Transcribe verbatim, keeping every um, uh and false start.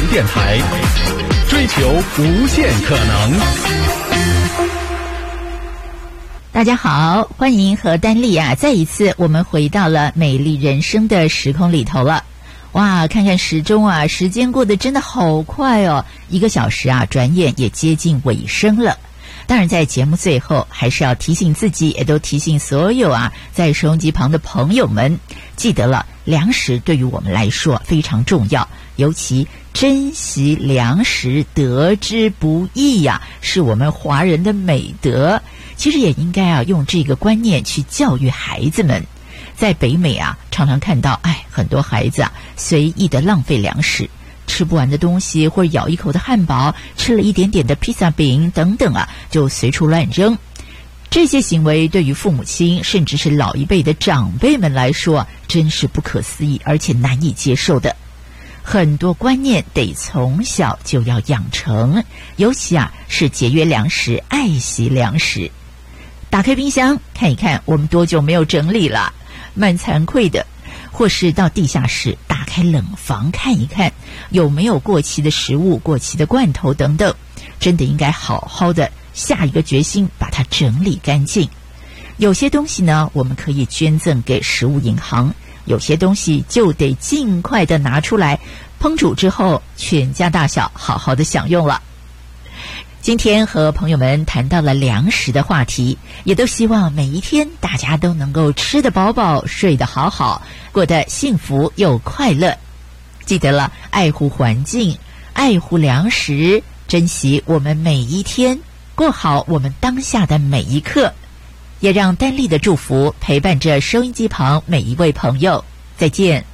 闻电台，追求无限可能。 大家好，欢迎和丹丽啊再一次我们回到了美丽人生的时空里头了。哇，看看时钟啊，时间过得真的好快哦，一个小时啊转眼也接近尾声了。当然在节目最后还是要提醒自己，也都提醒所有啊在收音机旁的朋友们，记得了，粮食对于我们来说非常重要，尤其珍惜粮食，得之不易呀、啊，是我们华人的美德。其实也应该啊用这个观念去教育孩子们。在北美啊，常常看到哎很多孩子啊随意的浪费粮食，吃不完的东西或者咬一口的汉堡，吃了一点点的披萨饼等等啊，就随处乱扔。这些行为对于父母亲甚至是老一辈的长辈们来说，真是不可思议，而且难以接受的。很多观念得从小就要养成，尤其啊是节约粮食，爱惜粮食。打开冰箱看一看，我们多久没有整理了，蛮惭愧的。或是到地下室打开冷房看一看，有没有过期的食物、过期的罐头等等，真的应该好好的下一个决心把它整理干净。有些东西呢，我们可以捐赠给食物银行，有些东西就得尽快的拿出来烹煮之后，全家大小好好的享用了。今天和朋友们谈到了粮食的话题，也都希望每一天大家都能够吃得饱饱，睡得好好，过得幸福又快乐。记得了，爱护环境，爱护粮食，珍惜我们每一天，过好我们当下的每一刻。也让丹丽的祝福陪伴着收音机旁每一位朋友。再见。